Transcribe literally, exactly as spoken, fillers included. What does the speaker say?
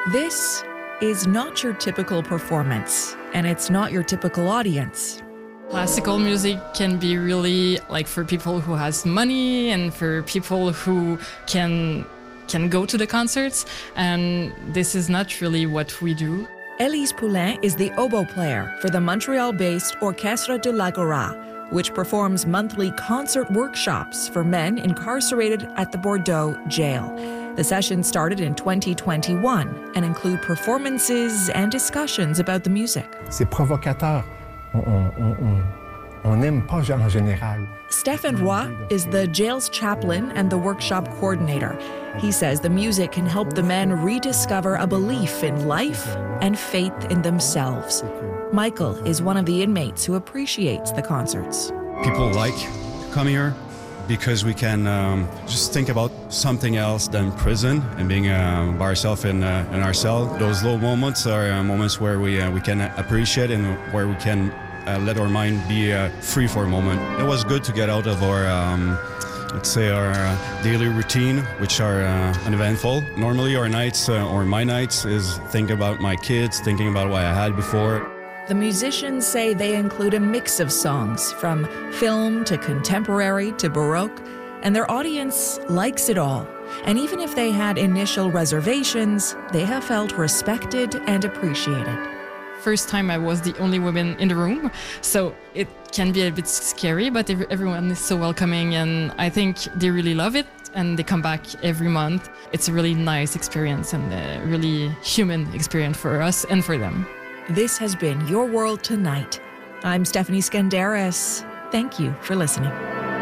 This is not your typical performance, and it's not your typical audience. Classical music can be really like for people who has money and for people who can can go to the concerts, and this is not really what we do. Élise Poulin is the oboe player for the Montreal-based Orchestre de l'Agora, which performs monthly concert workshops for men incarcerated at the Bordeaux jail. The sessions started in twenty twenty-one and include performances and discussions about the music. C'est provocateur. On, on, on, on n'aime pas en général. Stephen Roy is the jail's chaplain and the workshop coordinator. He says the music can help the men rediscover a belief in life and faith in themselves. Michael is one of the inmates who appreciates the concerts. People like come here because we can um, just think about something else than prison and being uh, by ourselves in, uh, in our cell. Those low moments are uh, moments where we uh, we can appreciate and where we can uh, let our mind be uh, free for a moment. It was good to get out of our, um, let's say, our uh, daily routine, which are uh, uneventful. Normally our nights, uh, or my nights, is thinking about my kids, thinking about what I had before. The musicians say they include a mix of songs, from film to contemporary to Baroque, and their audience likes it all. And even if they had initial reservations, they have felt respected and appreciated. First time I was the only woman in the room, so it can be a bit scary, but everyone is so welcoming, and I think they really love it, and they come back every month. It's a really nice experience and a really human experience for us and for them. This has been Your World Tonight. I'm Stephanie Skandaris. Thank you for listening.